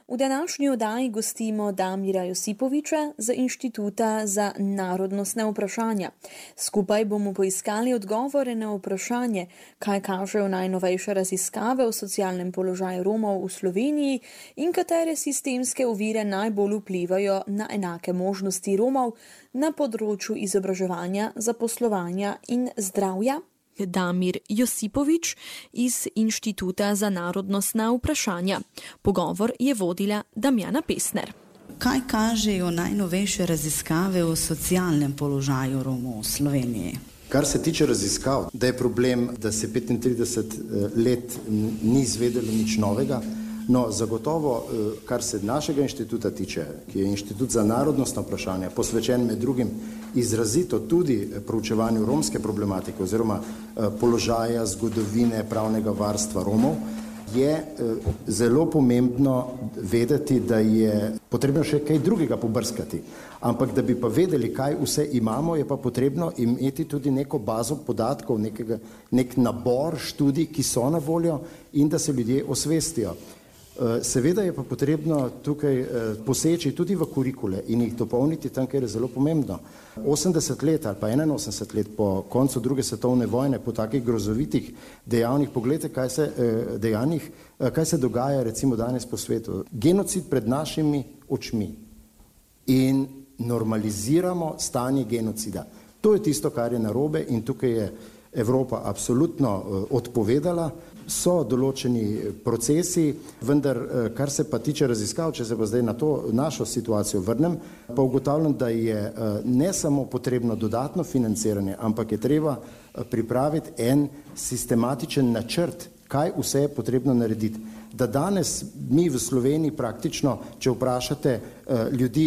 V današnji oddaji gostimo Damira Josipoviča z Inštituta za narodnostne vprašanja. Skupaj bomo poiskali odgovore na vprašanje, kaj kažejo najnovejše raziskave o socialnem položaju Romov v Sloveniji in katere sistemske ovire najbolj vplivajo na enake možnosti Romov na področju izobraževanja, zaposlovanja in zdravja. Damir Josipovič iz Inštituta za narodnostna vprašanja. Pogovor je vodila Damjana Pesner. Kaj kažejo najnovejše raziskave o socialnem položaju Romov v Sloveniji? Kar se tiče raziskav, da je problem, da se 35 let ni izvedelo nič novega, no zagotovo, kar se našega inštituta tiče, ki je Inštitut za narodnostna vprašanja, posvečen med drugim izrazito tudi proučevanju romske problematike oziroma položaja, zgodovine, pravnega varstva Romov, je zelo pomembno vedeti, da je potrebno še kaj drugega pobrskati. Ampak da bi pa vedeli, kaj vse imamo, je pa potrebno imeti tudi neko bazo podatkov, nek nabor študij, ki so na voljo in da se ljudje osvestijo. Seveda je pa potrebno tukaj poseči tudi v kurikule in jih dopolniti tam, kjer je zelo pomembno. 80 let ali pa 81 let po koncu druge svetovne vojne, po takih grozovitih dejavnih, poglejte, kaj se dogaja recimo danes po svetu. Genocid pred našimi očmi in normaliziramo stanje genocida. To je tisto, kar je narobe in tukaj je Evropa absolutno odpovedala. So določeni procesi, vendar kar se pa tiče raziskav, če se pa zdaj na to našo situacijo vrnem, pa ugotavljam, da je ne samo potrebno dodatno financiranje, ampak je treba pripraviti en sistematičen načrt, kaj vse je potrebno narediti. Da danes mi v Sloveniji praktično, če vprašate ljudi,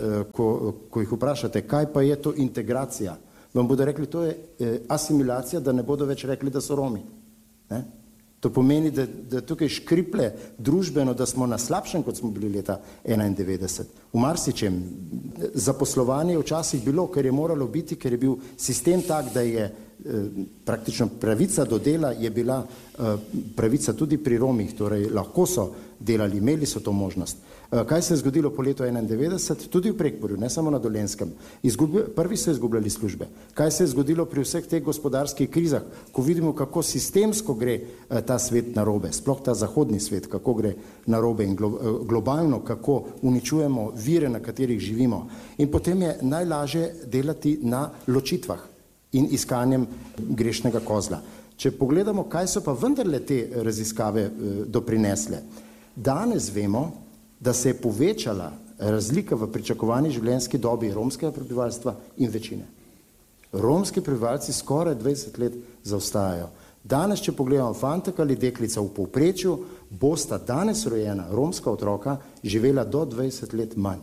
ko jih vprašate, kaj pa je to integracija, vam bodo rekli, to je asimilacija, da ne bodo več rekli, da so Romi. Ne? To pomeni, da tukaj škriple družbeno, da smo na slabšem, kot smo bili leta 91. V marsičem zaposlovanje je včasih bilo, ker je moralo biti, ker je bil sistem tak, da je praktično pravica do dela je bila pravica tudi pri Romih, torej lahko so delali, imeli so to možnost. Kaj se je zgodilo po letu 91? Tudi v Prekmurju, ne samo na Dolenjskem. Prvi so izgubljali službe. Kaj se je zgodilo pri vseh teh gospodarskih krizah, ko vidimo, kako sistemsko gre ta svet narobe, sploh ta zahodni svet, kako gre narobe in globalno, kako uničujemo vire, na katerih živimo. In potem je najlažje delati na ločitvah in iskanjem grešnega kozla. Če pogledamo, kaj so pa vendarle te raziskave doprinesle. Danes vemo, da se je povečala razlika v pričakovani življenjski dobi romskega prebivalstva in večine. Romski prebivalci skoraj 20 let zaostajajo. Danes, če pogledamo fantek ali deklica v povprečju, bosta danes rojena romska otroka živela do 20 let manj.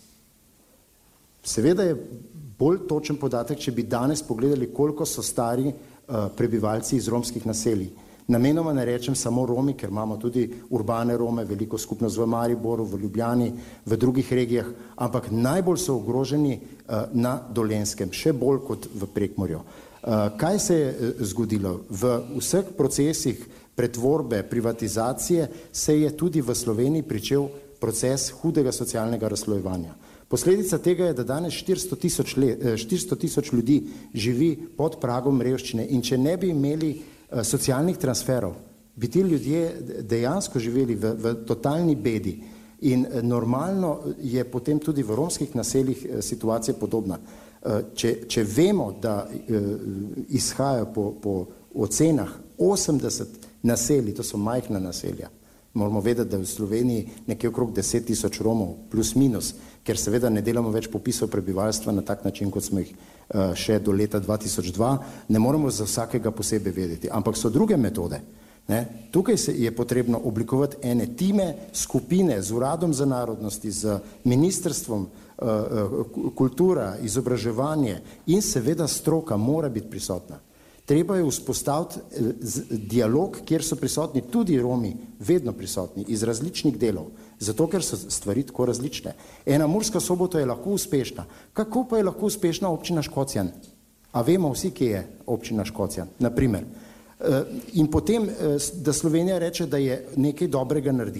Seveda je bolj točen podatek, če bi danes pogledali, koliko so stari prebivalci iz romskih naselij. Namenoma ne rečem samo Romi, ker imamo tudi urbane Rome, veliko skupnost v Mariboru, v Ljubljani, v drugih regijah, ampak najbolj so ogroženi na Dolenjskem, še bolj kot v Prekmurju. Kaj se je zgodilo? V vseh procesih pretvorbe, privatizacije se je tudi v Sloveniji pričel proces hudega socialnega razslojevanja. Posledica tega je, da danes 400 tisoč ljudi živi pod pragom revščine in če ne bi imeli socialnih transferov, bi ti ljudje dejansko živeli v totalni bedi in normalno je potem tudi v romskih naseljih situacija podobna. Če vemo, da izhajajo po ocenah 80 naselij, to so majhna naselja, moramo vedeti, da v Sloveniji nekje okrog 10 tisoč Romov plus minus, ker seveda ne delamo več popisov prebivalstva na tak način, kot smo jih še do leta 2002, ne moramo za vsakega posebej vedeti, ampak so druge metode. Ne? Tukaj je potrebno oblikovati ene time, skupine z Uradom za narodnosti, z ministrstvom, kultura, izobraževanje in seveda stroka mora biti prisotna. Treba je vzpostaviti dialog, kjer so prisotni tudi Romi, vedno prisotni, iz različnih delov, zato ker so stvari tako različne. Ena Murska Sobota je lahko uspešna. Kako pa je lahko uspešna občina Škocjan? A vemo vsi, kje je občina Škocjan, naprimer. In potem, da Slovenija reče, da je nekaj dobrega naredila.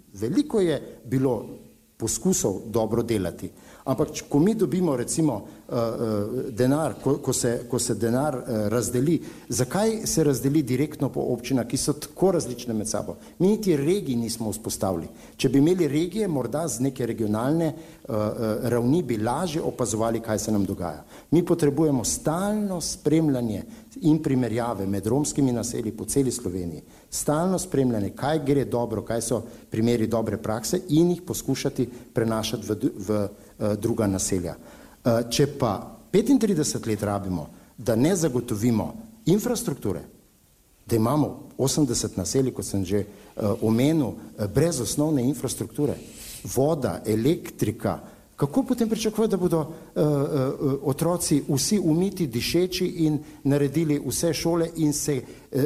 Veliko je bilo poskusov dobro delati. Ampak, ko mi dobimo recimo denar, ko se denar razdeli, zakaj se razdeli direktno po občinah, ki so tako različne med sabo? Mi niti regij nismo vzpostavili. Če bi imeli regije, morda z neke regionalne ravni bi lažje opazovali, kaj se nam dogaja. Mi potrebujemo stalno spremljanje in primerjave med romskimi naselji po celi Sloveniji. Stalno spremljanje, kaj gre dobro, kaj so primeri dobre prakse in jih poskušati prenašati v druga naselja. Če pa 35 let rabimo, da ne zagotovimo infrastrukture, da imamo 80 naselij, kot sem že omenil, brez osnovne infrastrukture, voda, elektrika, kako potem pričakovati, da bodo otroci vsi umiti, dišeči in naredili vse šole in se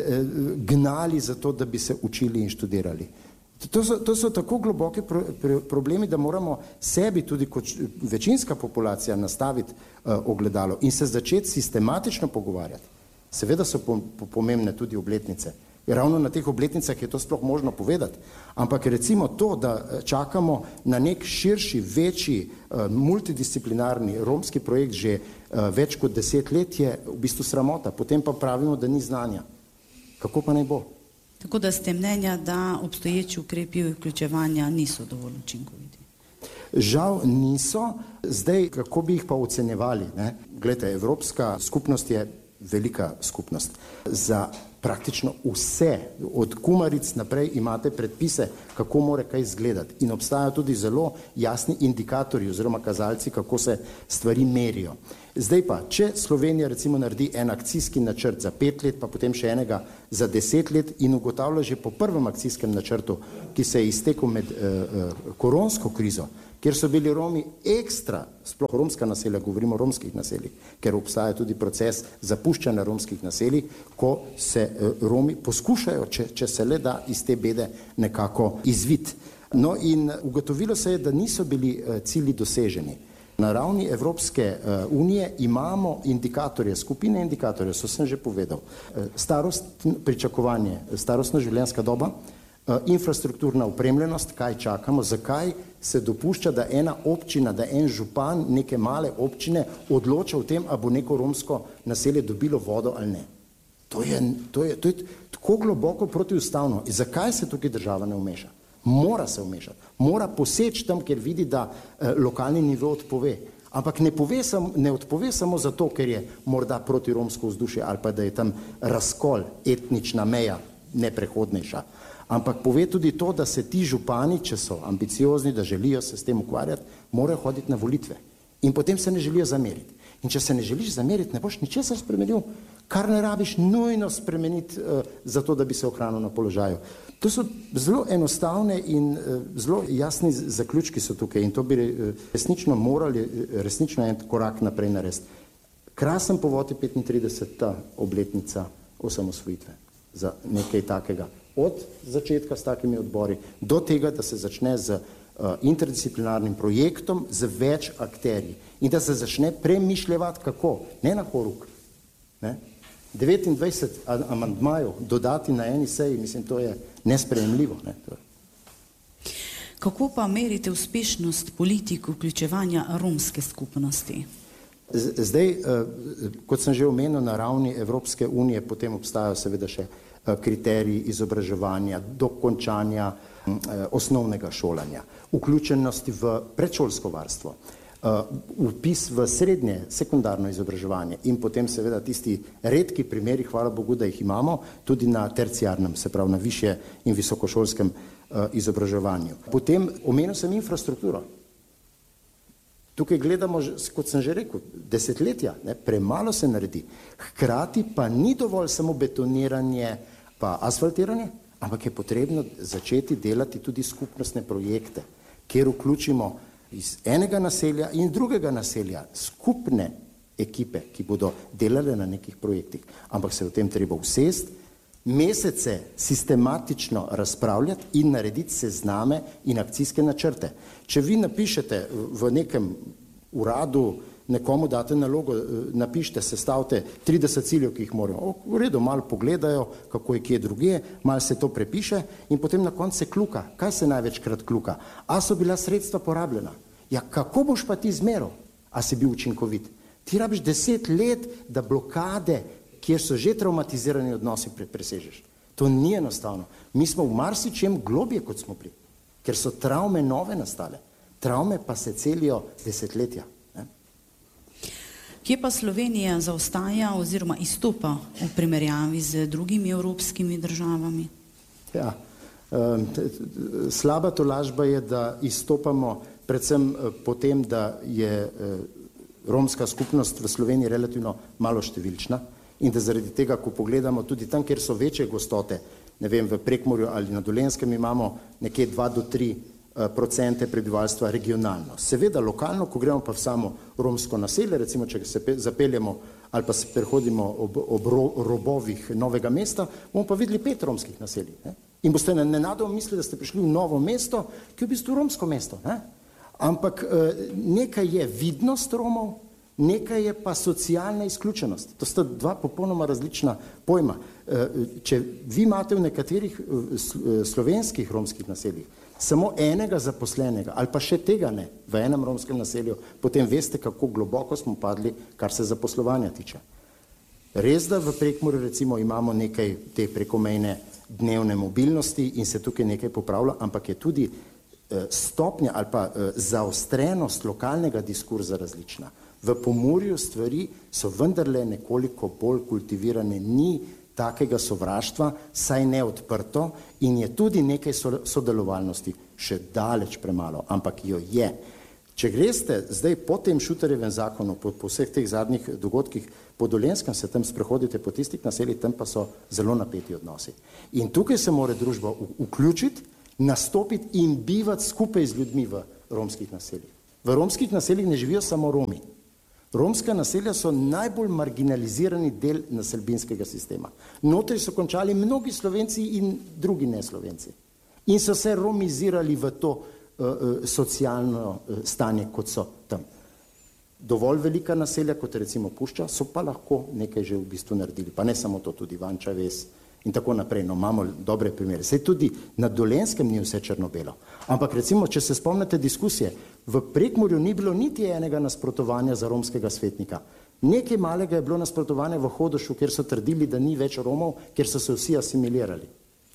gnali za to, da bi se učili in študirali? To so tako globoki problemi, da moramo sebi tudi kot večinska populacija nastaviti ogledalo in se začeti sistematično pogovarjati. Seveda so pomembne tudi obletnice. Ravno na teh obletnicah je to sploh možno povedati. Ampak recimo to, da čakamo na nek širši, večji, multidisciplinarni romski projekt že več kot 10 let, je v bistvu sramota. Potem pa pravimo, da ni znanja. Kako pa naj bo? Tako da ste mnenja, da obstoječi ukrepi vključevanja niso dovolj učinkoviti? Žal niso. Zdaj, kako bi jih pa ocenjevali? Glejte, Evropska skupnost je velika skupnost. Za praktično vse, od kumaric naprej imate predpise, kako mora kaj izgledati. In obstajajo tudi zelo jasni indikatorji oziroma kazalci, kako se stvari merijo. Zdaj pa, če Slovenija recimo naredi en akcijski načrt za 5 let, pa potem še enega za 10 let in ugotavlja že po prvem akcijskem načrtu, ki se je iztekel med koronsko krizo, kjer so bili Romi ekstra, sploh romska naselja, govorimo o romskih naseljih, ker obstaja tudi proces zapuščanja romskih naselij, ko se Romi poskušajo, če se le da, iz te bede nekako izviti. No in ugotovilo se je, da niso bili cilji doseženi. Na ravni Evropske unije imamo indikatorje, skupine indikatorjev, so sem že povedal. Pričakovanje, starostna življenjska doba, infrastrukturna opremljenost, kaj čakamo, zakaj se dopušča, da ena občina, da en župan neke male občine odloča o tem, a bo neko romsko naselje dobilo vodo ali ne. To je tako globoko protiustavno. In zakaj se tukaj država ne vmeša? Mora se vmešati, mora poseči tam, kjer vidi, da lokalni nivo odpove. Ampak ne odpove samo zato, ker je morda protiromsko vzdušje ali pa da je tam razkol, etnična meja neprehodnejša. Ampak pove tudi to, da se ti župani, če so ambiciozni, da želijo se s tem ukvarjati, morajo hoditi na volitve. In potem se ne želijo zameriti. In če se ne želiš zameriti, ne boš ničesar spremenil, kar ne rabiš nujno spremeniti zato, da bi se ohranil na položaju. To so zelo enostavne in zelo jasni zaključki so tukaj in to bi resnično morali, resnično en korak naprej narediti. Krasen povod je 35. obletnica osamosvojitve za nekaj takega. Od začetka s takimi odbori do tega, da se začne z interdisciplinarnim projektom z več akterji in da se začne premišljevati kako, ne na horuk. 29 amandmajev dodati na eni seji, mislim, to je nesprejemljivo. Kako pa merite uspešnost politik vključevanja romske skupnosti? Zdaj, kot sem že omenil, na ravni Evropske unije potem obstajajo seveda še kriteriji izobraževanja, dokončanja osnovnega šolanja, vključenosti v predšolsko varstvo, vpis v srednje, sekundarno izobraževanje in potem seveda tisti redki primeri, hvala Bogu, da jih imamo, tudi na terciarnem, se pravi na višje in visokošolskem izobraževanju. Potem omenil sem infrastrukturo. Tukaj gledamo, kot sem že rekel, desetletja, premalo se naredi. Hkrati pa ni dovolj samo betoniranje pa asfaltiranje, ampak je potrebno začeti delati tudi skupnostne projekte, kjer vključimo iz enega naselja in drugega naselja skupne ekipe, ki bodo delale na nekih projektih. Ampak se o tem treba usesti, mesece sistematično razpravljati in narediti sezname in akcijske načrte. Če vi napišete v nekem uradu nekomu date nalogo, napišite, sestavite 30 ciljev, ki jih morajo. V redu, malo pogledajo, kako je kje druge, malo se to prepiše in potem na koncu se kluka. Kaj se največkrat kluka? A so bila sredstva porabljena? Ja, kako boš pa ti zmeral? A si bil učinkovit? Ti rabiš 10 let, da blokade, kjer so že traumatizirani odnosi, presežeš. To ni enostavno. Mi smo v marsičem globje, kot smo bili, ker so travme nove nastale. Travme pa se celijo desetletja. Ne? Kje pa Slovenija zaostaja oziroma izstopa v primerjavi z drugimi evropskimi državami? Ja, slaba tolažba je, da izstopamo predvsem po tem, da je romska skupnost v Sloveniji relativno malo številčna in da zaradi tega, ko pogledamo tudi tam, kjer so večje gostote, ne vem, v Prekmurju ali na Dolenjskem imamo nekje 2 do 3% prebivalstva regionalno. Seveda lokalno, ko gremo pa v samo romsko naselje, recimo, če se zapeljemo ali pa se prehodimo ob robovih Novega mesta, bomo pa videli 5 romskih naselij. Ne? In boste nenadoma mislili, da ste prišli v novo mesto, ki je v bistvu romsko mesto. Ne? Ampak nekaj je vidnost Romov, nekaj je pa socialna izključenost. To sta 2 popolnoma različna pojma. Če vi imate v nekaterih slovenskih romskih naseljih samo enega zaposlenega ali pa še tega ne v enem romskem naselju, potem veste, kako globoko smo padli, kar se zaposlovanja tiče. Res, da v Prekmurju recimo imamo nekaj te prekomejne dnevne mobilnosti in se tukaj nekaj popravlja, ampak je tudi stopnja ali pa zaostrenost lokalnega diskurza različna. V Pomurju stvari so vendarle nekoliko bolj kultivirane, ni takega sovraštva, saj ne odprto in je tudi nekaj sodelovalnosti, še daleč premalo, ampak jo je. Če greste zdaj po tem Šuterjevem zakonu, po vseh teh zadnjih dogodkih po Dolenjskem, se tam sprehodite po tistih naseljih, tam pa so zelo napeti odnosi. In tukaj se mora družba vključiti, nastopiti in bivati skupaj z ljudmi v romskih naseljih. V romskih naseljih ne živijo samo Romi. Romska naselja so najbolj marginalizirani del naselbinskega sistema. Notri so končali mnogi Slovenci in drugi neslovenci. In so se romizirali v to socialno stanje, kot so tam. Dovolj velika naselja, kot recimo Pušča, so pa lahko nekaj že v bistvu naredili. Pa ne samo to, tudi Vanča ves in tako naprej. No, imamo dobre primere. Sej tudi na Dolenjskem ni vse črno-belo. Ampak recimo, če se spomnite diskusije, v Prekmurju ni bilo niti enega nasprotovanja za romskega svetnika. Nekaj malega je bilo nasprotovanja v Hodošu, kjer so trdili, da ni več Romov, kjer so se vsi asimilirali.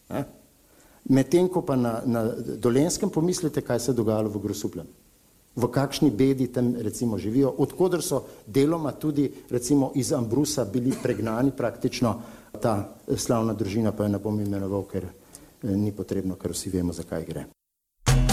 Medtem ko pa na Dolenjskem pomislite, kaj se je dogajalo v Grosupljem. V kakšni bedi tam recimo živijo, odkoder so deloma tudi recimo iz Ambrusa bili pregnani praktično, ta slavna družina, pa jo ne bom imenoval, ker ni potrebno, ker vsi vemo, zakaj gre.